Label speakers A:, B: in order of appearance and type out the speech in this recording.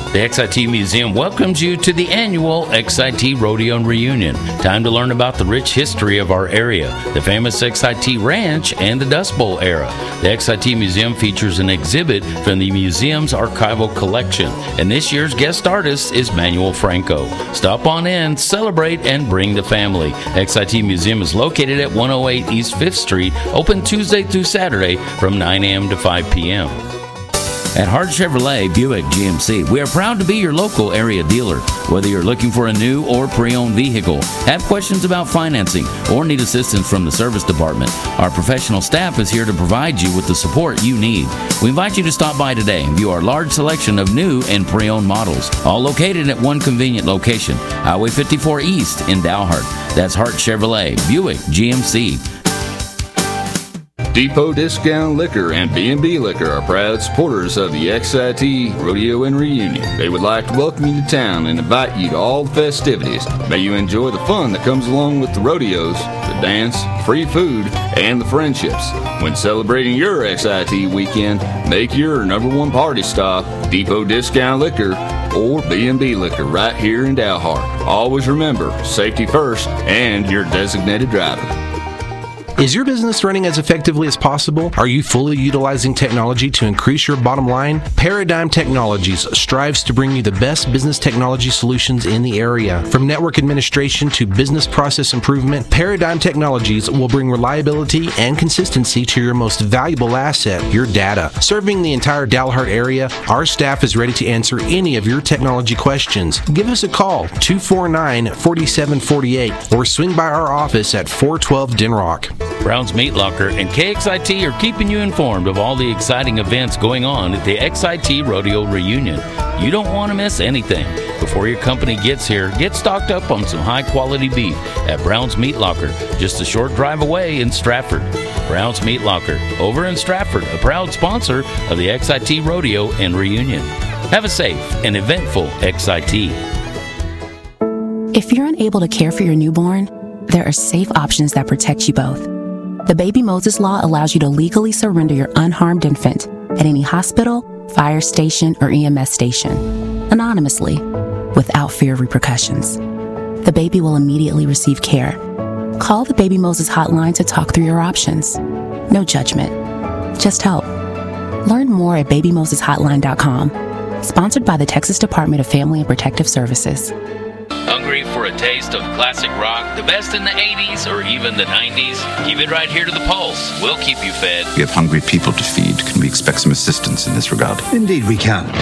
A: The XIT Museum welcomes you to the annual XIT Rodeo and Reunion. Time to learn about the rich history of our area, the famous XIT Ranch, and the Dust Bowl era. The XIT Museum features an exhibit from the museum's archival collection, and this year's guest artist is Manuel Franco. Stop on in, celebrate, and bring the family. XIT Museum is located at 108 East 5th Street, open Tuesday through Saturday from 9 a.m. to 5 p.m. At Hart Chevrolet Buick GMC, we are proud to be your local area dealer. Whether you're looking for a new or pre-owned vehicle, have questions about financing, or need assistance from the service department, our professional staff is here to provide you with the support you need. We invite you to stop by today and view our large selection of new and pre-owned models, all located at one convenient location, Highway 54 East in Dalhart. That's Hart Chevrolet Buick GMC.
B: Depot Discount Liquor and B&B Liquor are proud supporters of the XIT Rodeo and Reunion. They would like to welcome you to town and invite you to all the festivities. May you enjoy the fun that comes along with the rodeos, the dance, free food, and the friendships. When celebrating your XIT weekend, make your number one party stop Depot Discount Liquor or B&B Liquor right here in Dalhart. Always remember, safety first and your designated driver.
C: Is your business running as effectively as possible? Are you fully utilizing technology to increase your bottom line? Paradigm Technologies strives to bring you the best business technology solutions in the area. From network administration to business process improvement, Paradigm Technologies will bring reliability and consistency to your most valuable asset, your data. Serving the entire Dalhart area, our staff is ready to answer any of your technology questions. Give us a call, 249-4748, or swing by our office at 412 Denrock.
A: Brown's Meat Locker and KXIT are keeping you informed of all the exciting events going on at the XIT Rodeo Reunion. You don't want to miss anything. Before your company gets here, get stocked up on some high-quality beef at Brown's Meat Locker, just a short drive away in Stratford. Brown's Meat Locker, over in Stratford, a proud sponsor of the XIT Rodeo and Reunion. Have a safe and eventful XIT.
D: If you're unable to care for your newborn, there are safe options that protect you both. The Baby Moses Law allows you to legally surrender your unharmed infant at any hospital, fire station, or EMS station, anonymously, without fear of repercussions. The baby will immediately receive care. Call the Baby Moses hotline to talk through your options. No judgment, just help. Learn more at babymoseshotline.com. Sponsored by the Texas Department of Family and Protective Services.
A: Hungry for a taste of classic rock, the best in the 80s or even the 90s? Keep it right here to the Pulse. We'll keep you fed.
E: We have hungry people to feed. Can we expect some assistance in this regard?
F: Indeed we can.